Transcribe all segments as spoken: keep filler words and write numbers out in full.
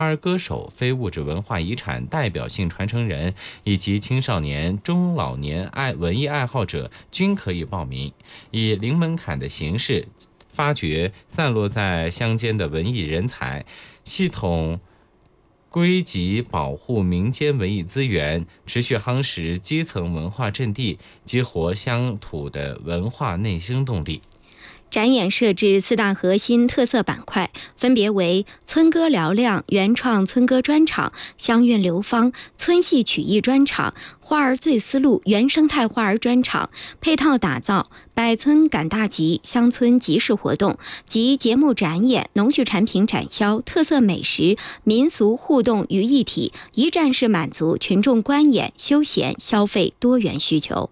儿歌手、非物质文化遗产代表性传承人以及青少年、中老年爱文艺爱好者均可以报名，以零门槛的形式发掘散落在乡间的文艺人才，系统归集保护民间文艺资源，持续夯实基层文化阵地，激活乡土的文化内生动力。 展演设置四大核心特色板块，分别为村歌嘹亮原创村歌专场、乡韵流芳村戏曲艺专场、花儿醉丝路原生态花儿专场，配套打造百村赶大集、乡村集市活动及节目展演、农畜产品展销、特色美食、民俗互动于一体，一站式满足群众观演、休闲、消费多元需求。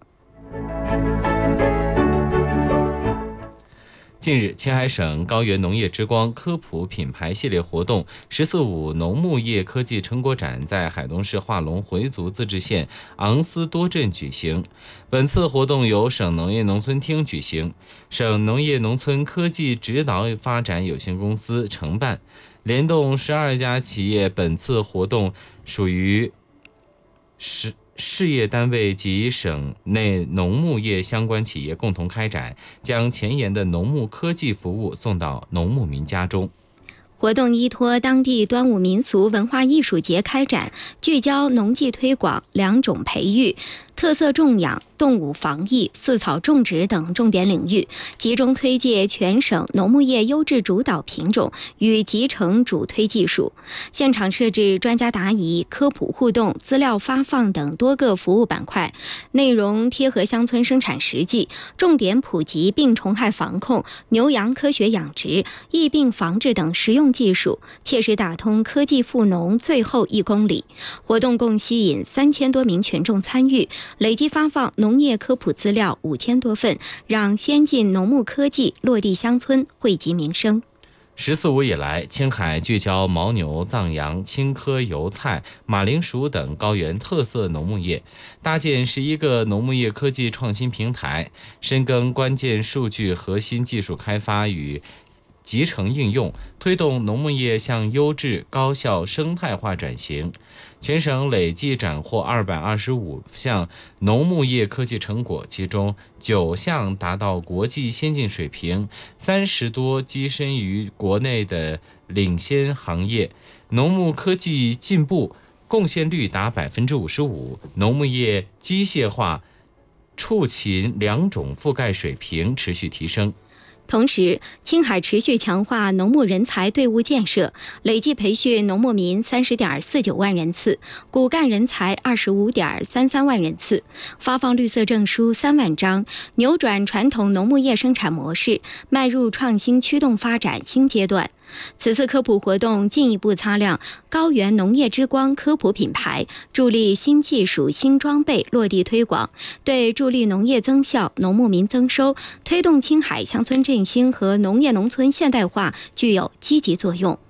近日，青海省高原农业之光科普品牌系列活动“十四五”农牧业科技成果展在海东市化龙回族自治县昂斯多镇举行。本次活动由省农业农村厅举行，省农业农村科技指导发展有限公司承办，联动十二家企业。本次活动属于十。事业单位及省内农牧业相关企业共同开展，将前沿的农牧科技服务送到农牧民家中。 活动依托当地端午民俗文化艺术节开展，聚焦农技推广、良种培育、特色种养、动物防疫、饲草种植等重点领域，集中推介全省农牧业优质主导品种与集成主推技术。现场设置专家答疑、科普互动、资料发放等多个服务板块，内容贴合乡村生产实际，重点普及病虫害防控、牛羊科学养殖、疫病防治等实用技术，切实打通科技富农最后一公里。活动共吸引三千多名群众参与，累计发放农业科普资料五千多份，让先进农牧科技落地乡村，惠及民生。 十四五以来，青海聚焦牦牛、藏羊、青稞、油菜、马铃薯等高原特色农牧业，搭建十一个农牧业科技创新平台，深耕关键数据核心技术开发与集成应用，推动农牧业向优质、高效、生态化转型。全省累计斩获二百二十五项农牧业科技成果，其中九项达到国际先进水平，三十多跻身于国内的领先行业。农牧科技进步贡献率达百分之五十五，农牧业机械化、畜禽两种覆盖水平持续提升。 同时，青海持续强化农牧人才队伍建设，累计培训农牧民三十点四九万人次，骨干人才二十五点三三万人次，发放绿色证书三万张，扭转传统农牧业生产模式，迈入创新驱动发展新阶段。此次科普活动进一步擦亮高原农业之光科普品牌，助力新技术、新装备落地推广，对助力农业增效、农牧民增收、推动青海乡村振兴和农业农村现代化具有积极作用。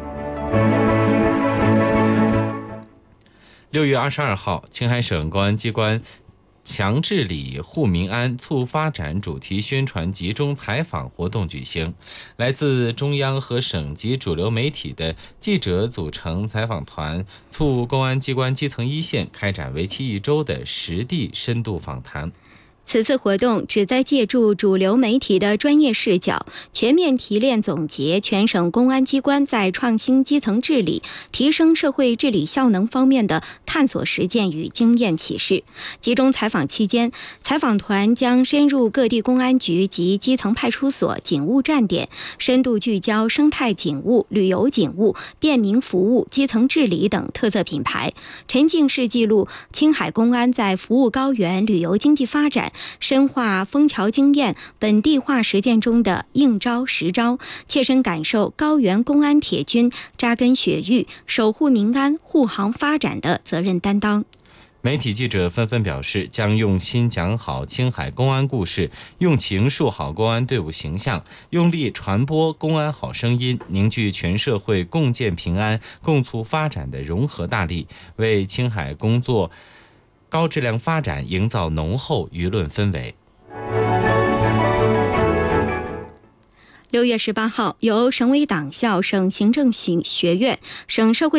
六月二十二号，青海省公安机关强治理护民安促发展主题宣传集中采访活动举行，来自中央和省级主流媒体的记者组成采访团，促公安机关基层一线开展为期一周的实地深度访谈。 此次活动旨在借助主流媒体的专业视角，全面提炼总结全省公安机关在创新基层治理、提升社会治理效能方面的探索实践与经验启示。集中采访期间，采访团将深入各地公安局及基层派出所警务站点，深度聚焦生态警务、旅游警务、便民服务、基层治理等特色品牌，沉浸式记录青海公安在服务高原旅游经济发展、深化枫桥经验本地化实践中的应招实招，切身感受高原公安铁军扎根雪域、守护民安、护航发展的责任担当。 媒体记者纷纷表示，将用心讲好青海公安故事，用情树好公安队伍形象，用力传播公安好声音，凝聚全社会共建平安、共促发展的融合大力，为青海工作高质量发展营造浓厚舆论氛围。 六月十八号，由省委党校、省行政学院、省社会